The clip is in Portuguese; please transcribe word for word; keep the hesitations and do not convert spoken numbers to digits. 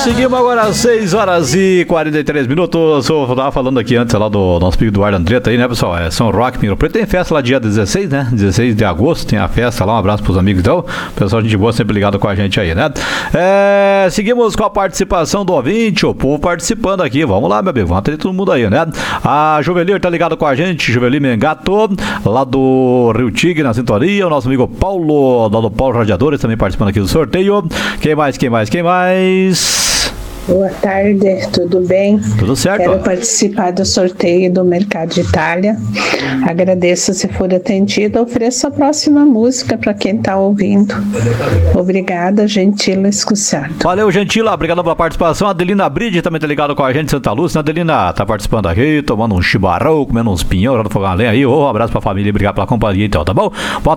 Seguimos agora às seis horas e quarenta e três minutos. Eu tava falando aqui antes lá do nosso amigo Eduardo Andretta aí, né, pessoal? É São Roque, Miro Preto. Tem festa lá dia dezesseis, né? dezesseis de agosto tem a festa lá. Um abraço pros amigos então. Pessoal, gente boa, sempre ligado com a gente aí, né? É, seguimos com a participação do ouvinte, o povo participando aqui. Vamos lá, meu amigo. Vamos atender todo mundo aí, né? A Juvelir tá ligado com a gente. Juvelir Mengato, lá do Rio Tigre, na sintonia. O nosso amigo Paulo, lá do Paulo Radiadores, também participando aqui do sorteio. Quem mais, quem mais, quem mais? Boa tarde, tudo bem? Tudo certo. Quero participar do sorteio do Mercado Itália. Agradeço se for atendido. Ofereço a próxima música para quem está ouvindo. Obrigada, Gentila Escussado. Valeu, Gentila. Obrigado pela participação. A Adelina Bride também tá ligada com a gente, Santa Lúcia. A Adelina tá participando aqui, tomando um chimarrão, comendo uns pinhão, já no fogão a lenha aí. Ô, um abraço pra família e obrigado pela companhia então, tá bom? Boa